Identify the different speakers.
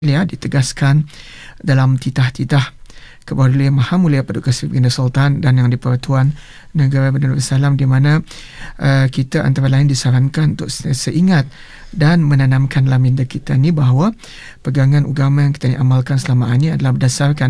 Speaker 1: ditegaskan dalam titah-titah Kepala Yang Maha Mulia Paduka Sri Baginda Sultan dan Yang di-Pertuan Negara Brunei Darussalam, di mana kita antara lain disarankan untuk seingat dan menanamkan dalam minda kita ni bahawa pegangan agama yang kita amalkan selama ini adalah berdasarkan